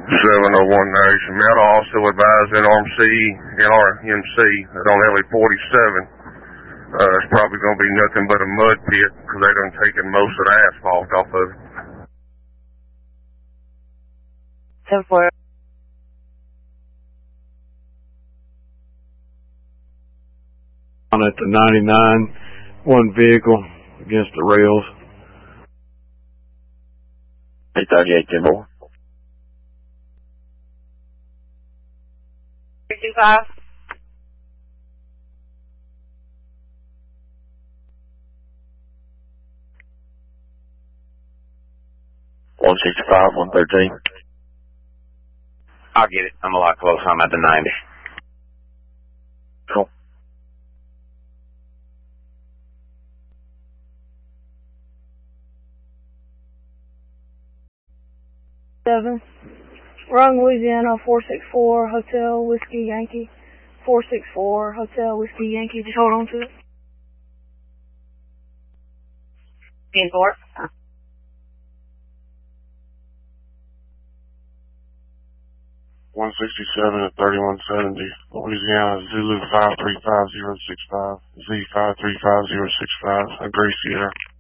701 Nation. Metal also advised NRMC that on LE 47, it's probably going to be nothing but a mud pit because they done taken most of the asphalt off of it. 10-4. On at the 99, one vehicle against the rails. 838, 10-4. 325. 165, 113. I'll get it. I'm a lot closer. I'm at the 90. Cool. Rung, Louisiana, 464, Hotel Whiskey Yankee. 464, Hotel Whiskey Yankee. Just hold on to it. 10-4. 167 at 3170, Louisiana, Zulu 535065, Z535065, agree, Sierra.